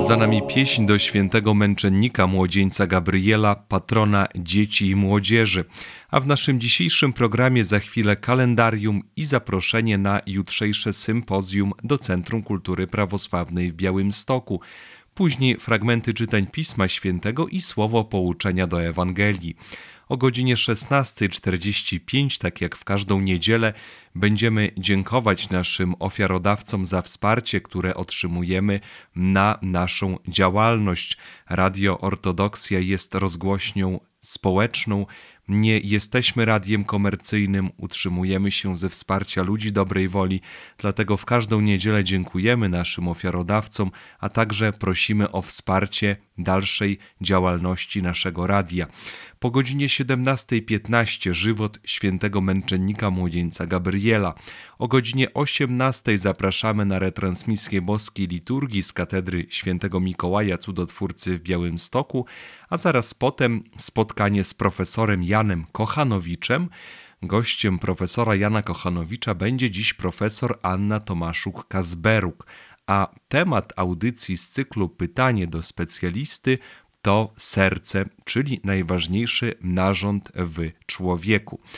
Za nami pieśń do świętego męczennika młodzieńca Gabriela, patrona dzieci i młodzieży. A w naszym dzisiejszym programie za chwilę kalendarium i zaproszenie na jutrzejsze sympozjum do Centrum Kultury Prawosławnej w Białymstoku. Później fragmenty czytań Pisma Świętego i słowo pouczenia do Ewangelii. O godzinie 16:45, tak jak w każdą niedzielę, będziemy dziękować naszym ofiarodawcom za wsparcie, które otrzymujemy na naszą działalność. Radio Ortodoksja jest rozgłośnią społeczną, nie jesteśmy radiem komercyjnym, utrzymujemy się ze wsparcia ludzi dobrej woli, dlatego w każdą niedzielę dziękujemy naszym ofiarodawcom, a także prosimy o wsparcie dalszej działalności naszego radia. Po godzinie 17:15 żywot świętego męczennika młodzieńca Gabriela. O godzinie 18:00 zapraszamy na retransmisję boskiej liturgii z katedry świętego Mikołaja Cudotwórcy w Białymstoku, a zaraz potem spotkanie z profesorem Janem Kochanowiczem. Gościem profesora Jana Kochanowicza będzie dziś profesor Anna Tomaszuk-Kazberuk, a temat audycji z cyklu Pytanie do specjalisty to serce, czyli najważniejszy narząd w człowieku.